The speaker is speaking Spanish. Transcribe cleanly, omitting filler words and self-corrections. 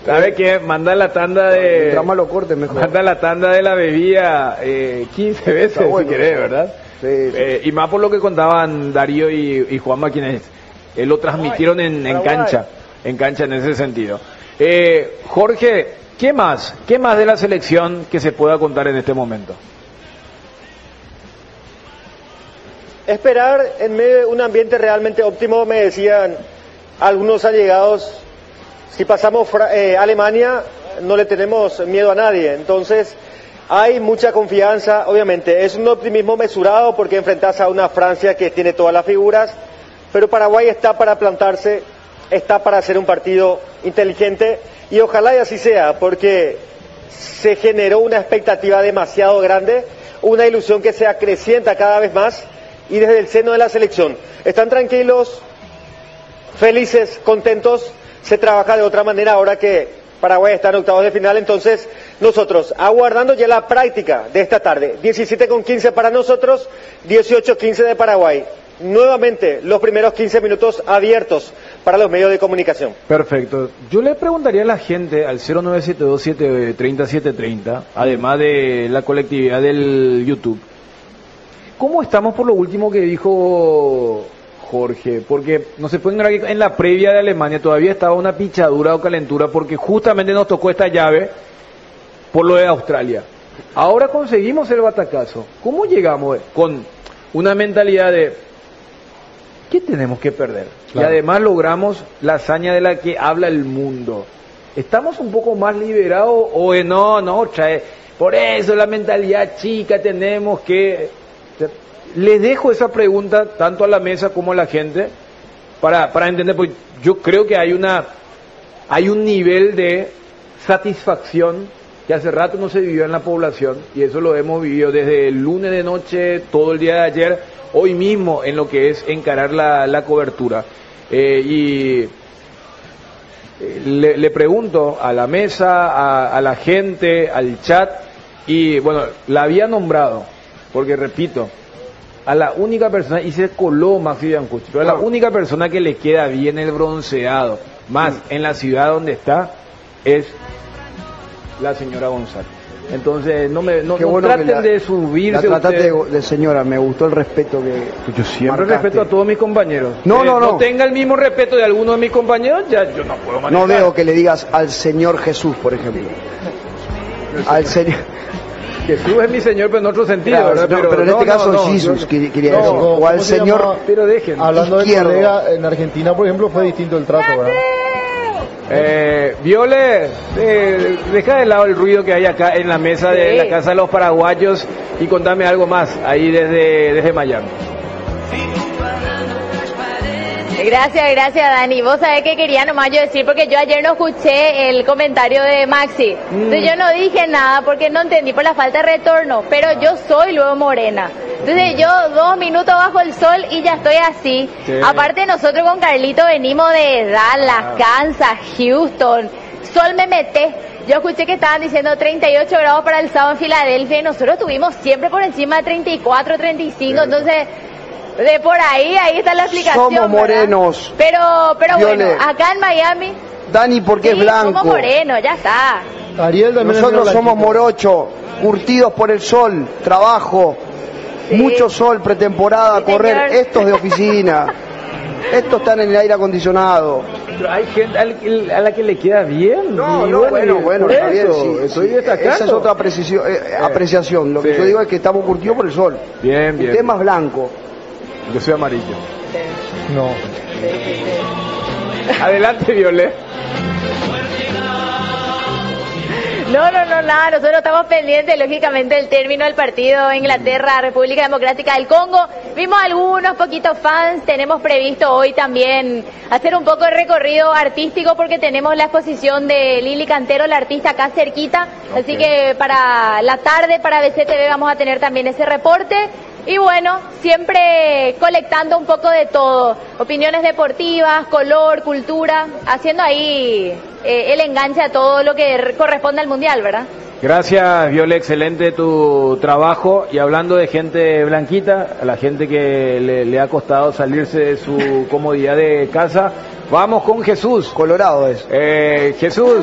¿Sabe qué? Manda la tanda de... Mientras más lo corte, mejor. Manda la tanda de la bebida 15 veces, bueno, si querés, ¿verdad? Sí, sí. Y más por lo que contaban Darío y Juanma, quienes lo transmitieron en cancha en ese sentido. Jorge, ¿qué más de la selección que se pueda contar en este momento? Esperar en medio de un ambiente realmente óptimo, me decían algunos allegados, si pasamos Alemania no le tenemos miedo a nadie, entonces hay mucha confianza, obviamente es un optimismo mesurado porque enfrentás a una Francia que tiene todas las figuras, pero Paraguay está para plantarse, está para hacer un partido inteligente y ojalá y así sea, porque se generó una expectativa demasiado grande, una ilusión que se acrecienta cada vez más y desde el seno de la selección están tranquilos, felices, contentos, se trabaja de otra manera ahora que Paraguay está en octavos de final, entonces nosotros aguardando ya la práctica de esta tarde, 17:15 para nosotros, 18:15 de Paraguay. Nuevamente los primeros 15 minutos abiertos para los medios de comunicación. Perfecto. Yo le preguntaría a la gente al 0972-730-730, además de la colectividad del YouTube, ¿cómo estamos por lo último que dijo Jorge? Porque no se pueden creer que en la previa de Alemania todavía estaba una pichadura o calentura porque justamente nos tocó esta llave por lo de Australia. Ahora conseguimos el batacazo. ¿Cómo llegamos con una mentalidad de ¿qué tenemos que perder? Claro. Y además logramos la hazaña de la que habla el mundo. ¿Estamos un poco más liberados o por eso la mentalidad chica tenemos que... Les dejo esa pregunta tanto a la mesa como a la gente para entender, porque yo creo que hay un nivel de satisfacción que hace rato no se vivió en la población y eso lo hemos vivido desde el lunes de noche, todo el día de ayer, hoy mismo en lo que es encarar la cobertura. Le pregunto a la mesa, a la gente, al chat, y bueno, la había nombrado, porque repito, a la única persona, y se coló Maxi Biancucci, pero a la única persona que le queda bien el bronceado, más en la ciudad donde está, es la señora González. Entonces, no bueno traten de subirse. La trataste de señora, me gustó el respeto que yo siempre marcaste. respeto a todos mis compañeros. No tenga el mismo respeto de alguno de mis compañeros, ya yo no puedo manejar. No veo que le digas al Señor Jesús, por ejemplo. Al Señor... Jesús es mi Señor, pero en otro sentido, claro, ¿verdad? Pero en este caso Jesús quería decir. O al Señor, pero dejen. Hablando izquierdo. de colega, en Argentina, por ejemplo, fue distinto el trato, ¿verdad? Viole, deja de lado el ruido que hay acá en la mesa de la Casa de los Paraguayos y contame algo más ahí desde Miami. Gracias Dani. Vos sabés que quería nomás yo decir, porque yo ayer no escuché el comentario de Maxi. Entonces yo no dije nada porque no entendí por la falta de retorno, pero yo soy luego morena. Entonces yo 2 minutos bajo el sol y ya estoy así. Sí. Aparte nosotros con Carlito venimos de Dallas, Kansas, Houston. Sol me mete. Yo escuché que estaban diciendo 38 grados para el sábado en Filadelfia y nosotros tuvimos siempre por encima de 34, 35, entonces... De por ahí está la explicación. Somos morenos. ¿Verdad? Pero bueno, acá en Miami. Dani, porque es blanco. Somos morenos, ya está. Ariel también. Nosotros somos morocho, curtidos por el sol, trabajo, mucho sol, pretemporada, correr. Señor. Estos de oficina, estos están en el aire acondicionado. Pero hay gente a la que le queda bien. Bueno, está bien, sí, estoy destacando. Esa es otra apreciación. Lo que yo digo es que estamos curtidos por el sol. Bien. Usted es más blanco. Yo soy amarillo. No. Adelante, Violet. Nada, nosotros estamos pendientes, lógicamente, del término del partido Inglaterra, República Democrática del Congo. Vimos algunos poquitos fans, tenemos previsto hoy también hacer un poco de recorrido artístico porque tenemos la exposición de Lili Cantero, la artista, acá cerquita. Okay. Así que para la tarde, para BCTV, vamos a tener también ese reporte. Y bueno, siempre colectando un poco de todo, opiniones deportivas, color, cultura, haciendo ahí el enganche a todo lo que corresponde al Mundial, ¿verdad? Gracias, Viola, excelente tu trabajo. Y hablando de gente blanquita, a la gente que le ha costado salirse de su comodidad de casa, vamos con Jesús. Colorado es. Jesús.